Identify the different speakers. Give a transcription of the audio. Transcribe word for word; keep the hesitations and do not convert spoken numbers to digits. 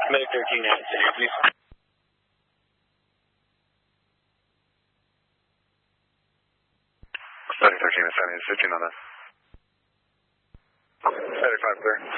Speaker 1: Medic thirteen, City, please.
Speaker 2: Medic thirteen is seventy, fifteen on that. Medic five clear.